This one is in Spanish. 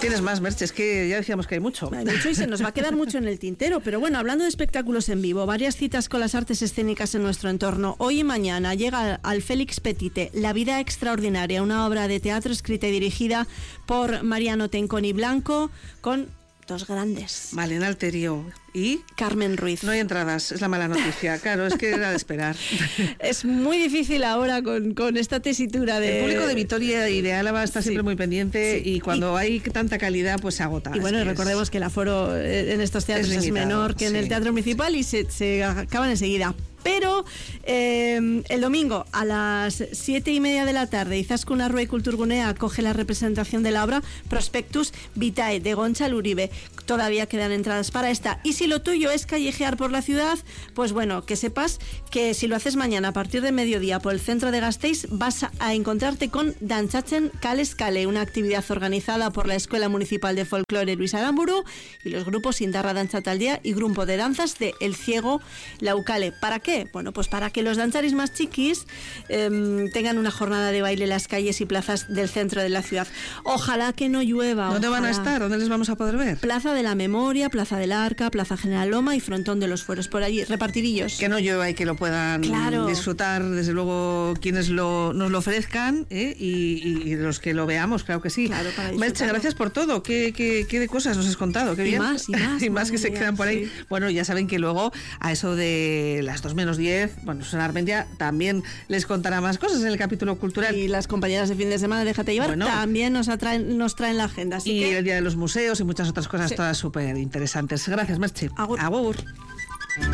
Tienes más, Merche, es que ya decíamos que hay mucho. Hay mucho y se nos va a quedar mucho en el tintero. Pero bueno, hablando de espectáculos en vivo, varias citas con las artes escénicas en nuestro entorno. Hoy y mañana llega al Félix Petite La vida extraordinaria, una obra de teatro escrita y dirigida por Mariano Tenconi Blanco, con dos grandes. Malena Alterio y Carmen Ruiz. No hay entradas, es la mala noticia. Claro, es que era de esperar. Es muy difícil ahora con esta tesitura de... El público de Vitoria y de Álava está siempre muy pendiente y cuando hay tanta calidad pues se agota. Y bueno, recordemos que el aforo en estos teatros es menor que en el Teatro Municipal y se acaban enseguida. Pero el domingo a las 7:30 de la tarde, Izaskun Arrue Kulturgunea acoge la representación de la obra Prospectus Vitae de Gontzalo Uribe. Todavía quedan entradas para esta. Y si lo tuyo es callejear por la ciudad, pues bueno, que sepas que si lo haces mañana a partir de mediodía por el centro de Gasteiz, vas a encontrarte con Dantzatzen Kales Kale, una actividad organizada por la Escuela Municipal de Folclore Luis Aramburu y los grupos Indarra Danza Taldea y Grupo de Danzas de El Ciego Laucale. ¿Para qué? Bueno, pues para que los danzaris más chiquis tengan una jornada de baile en las calles y plazas del centro de la ciudad. Ojalá que no llueva. ¿Dónde van a estar? ¿Dónde les vamos a poder ver? Plaza de la Memoria, Plaza del Arca, Plaza General Loma y Frontón de los Fueros. Por allí, repartidillos. Que no llueva y que lo puedan disfrutar, desde luego, quienes nos lo ofrezcan y los que lo veamos, claro que sí. Claro, Merche, gracias por todo. ¿Qué de cosas nos has contado? Qué bien. Y más que se quedan por ahí. Sí. Bueno, ya saben que luego a eso de las 2:10, bueno, Susana Armentia también les contará más cosas en el capítulo cultural. Y las compañeras de fin de semana, déjate llevar, también nos traen la agenda. Así y que... el día de los museos y muchas otras cosas, todas súper interesantes. Gracias, Merche. Agur. Agur.